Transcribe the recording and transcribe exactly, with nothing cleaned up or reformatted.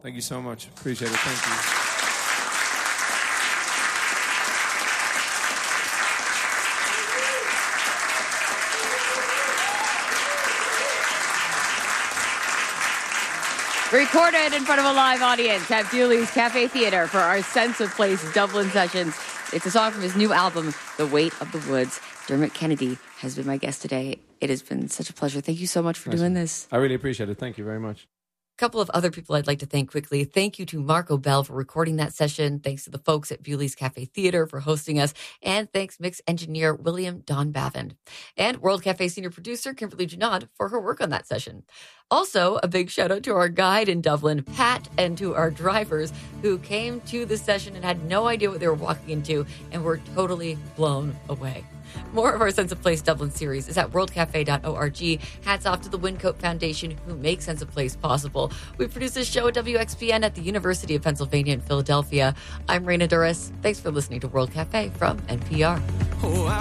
Thank you so much. Appreciate it. Thank you. Recorded in front of a live audience at Bewley's Cafe Theatre for our Sense of Place Dublin sessions. It's a song from his new album, The Weight of the Woods. Dermot Kennedy has been my guest today. It has been such a pleasure. Thank you so much for Nice. doing this. I really appreciate it. Thank you very much. A couple of other people I'd like to thank quickly. Thank you to Marco Bell for recording that session. Thanks to the folks at Bewley's Cafe Theatre for hosting us. And thanks mix engineer William Don Bavin. And World Cafe senior producer Kimberly Junod for her work on that session. Also, a big shout out to our guide in Dublin, Pat, and to our drivers who came to the session and had no idea what they were walking into and were totally blown away. More of our Sense of Place Dublin series is at world cafe dot org. Hats off to the Wyncote Foundation who make Sense of Place possible. We produce this show at W X P N at the University of Pennsylvania in Philadelphia. I'm Raina Douris. Thanks for listening to World Cafe from N P R. Oh,